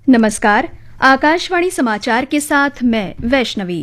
नमस्कार। आकाशवाणी समाचार के साथ मैं वैष्णवी।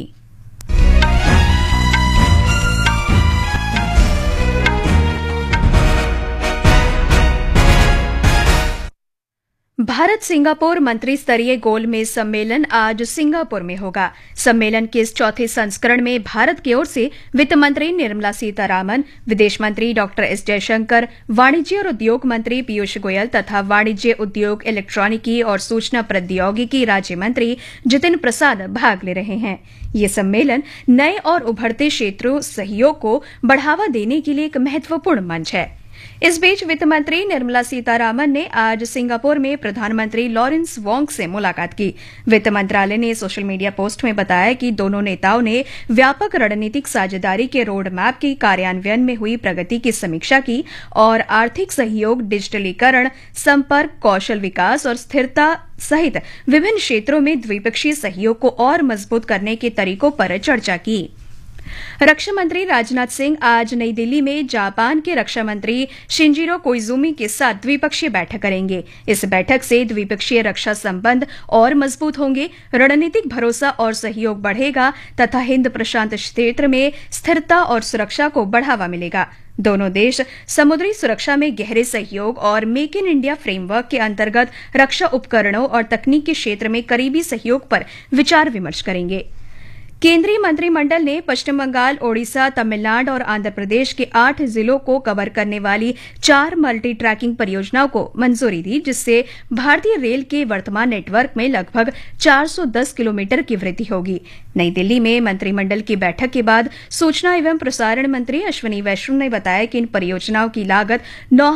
भारत सिंगापुर मंत्री स्तरीय गोलमेज सम्मेलन आज सिंगापुर में होगा। सम्मेलन के इस चौथे संस्करण में भारत की ओर से वित्त मंत्री निर्मला सीतारामन, विदेश मंत्री डॉक्टर एस जयशंकर, वाणिज्य और उद्योग मंत्री पीयूष गोयल तथा वाणिज्य, उद्योग, इलेक्ट्रॉनिकी और सूचना प्रौद्योगिकी राज्य मंत्री जितिन प्रसाद भाग ले रहे हैं। ये सम्मेलन नए और उभरते क्षेत्रों सहयोग को बढ़ावा देने के लिए एक महत्वपूर्ण मंच है। इस बीच वित्त मंत्री निर्मला सीतारामन ने आज सिंगापुर में प्रधानमंत्री लॉरेंस वोंग से मुलाकात की। वित्त मंत्रालय ने सोशल मीडिया पोस्ट में बताया कि दोनों नेताओं ने व्यापक रणनीतिक साझेदारी के रोड मैप की कार्यान्वयन में हुई प्रगति की समीक्षा की और आर्थिक सहयोग, डिजिटलीकरण, संपर्क, कौशल विकास और स्थिरता सहित विभिन्न क्षेत्रों में द्विपक्षीय सहयोग को और मजबूत करने के तरीकों पर चर्चा की। रक्षा मंत्री राजनाथ सिंह आज नई दिल्ली में जापान के रक्षा मंत्री शिंजिरो कोइजुमी के साथ द्विपक्षीय बैठक करेंगे। इस बैठक से द्विपक्षीय रक्षा संबंध और मजबूत होंगे, रणनीतिक भरोसा और सहयोग बढ़ेगा तथा हिंद प्रशांत क्षेत्र में स्थिरता और सुरक्षा को बढ़ावा मिलेगा। दोनों देश समुद्री सुरक्षा में गहरे सहयोग और मेक इन इंडिया फ्रेमवर्क के अंतर्गत रक्षा उपकरणों और तकनीक के क्षेत्र में करीबी सहयोग पर विचार विमर्श करेंगे। केंद्रीय मंत्रिमंडल ने पश्चिम बंगाल, ओडिशा, तमिलनाडु और आंध्र प्रदेश के 8 जिलों को कवर करने वाली 4 मल्टी ट्रैकिंग परियोजनाओं को मंजूरी दी, जिससे भारतीय रेल के वर्तमान नेटवर्क में लगभग 410 किलोमीटर की वृद्धि होगी। नई दिल्ली में मंत्रिमंडल की बैठक के बाद सूचना एवं प्रसारण मंत्री अश्विनी वैष्णव ने बताया कि इन परियोजनाओं की लागत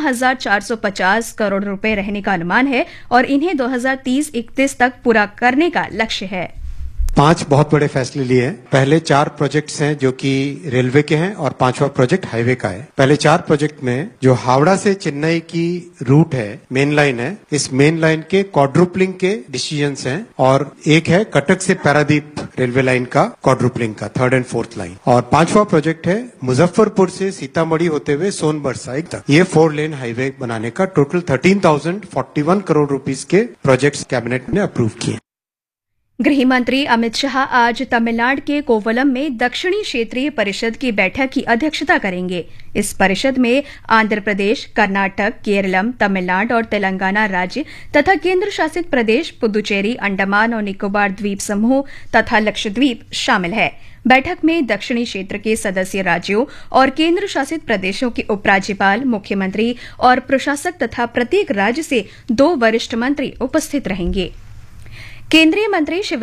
9,450 करोड़ रुपए रहने का अनुमान है और इन्हें 2030-31 तक पूरा करने का लक्ष्य है। 5 बहुत बड़े फैसले लिए हैं। पहले 4 प्रोजेक्ट्स हैं जो कि रेलवे के हैं और 5वां प्रोजेक्ट हाईवे का है। पहले 4 प्रोजेक्ट में जो हावड़ा से चेन्नई की रूट है, मेन लाइन है, इस मेन लाइन के क्वाड्रुपलिंग के डिसीजंस हैं और एक है कटक से पारादीप रेलवे लाइन का क्वाड्रुपलिंग का 3rd and 4th लाइन। और 5वां प्रोजेक्ट है मुजफ्फरपुर से सीतामढ़ी होते हुए सोनभद्र साइड तक ये 4 लेन हाईवे बनाने का। टोटल 13,041 करोड़ रुपीस के प्रोजेक्ट्स कैबिनेट ने अप्रूव किए। गृह मंत्री अमित शाह आज तमिलनाडु के कोवलम में दक्षिणी क्षेत्रीय परिषद की बैठक की अध्यक्षता करेंगे। इस परिषद में आंध्र प्रदेश, कर्नाटक, केरलम, तमिलनाडु और तेलंगाना राज्य तथा केंद्र शासित प्रदेश पुदुचेरी, अंडमान और निकोबार द्वीप समूह तथा लक्षद्वीप शामिल है। बैठक में दक्षिणी क्षेत्र के सदस्य राज्यों और केंद्र शासित प्रदेशों के उपराज्यपाल, मुख्यमंत्री और प्रशासक तथा प्रत्येक राज्य से 2 वरिष्ठ मंत्री उपस्थित रहेंगे। केंद्रीय मंत्री